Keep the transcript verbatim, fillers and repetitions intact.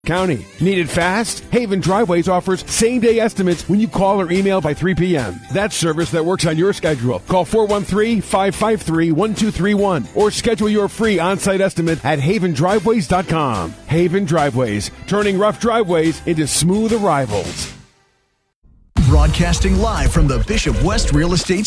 County. Need it fast? Haven Driveways offers same-day estimates when you call or email by three p.m. That's service that works on your schedule. Call four one three, five five three, one two three one or schedule your free on-site estimate at haven driveways dot com. Haven Driveways, turning rough driveways into smooth arrivals. Broadcasting live from the Bishop West Real Estate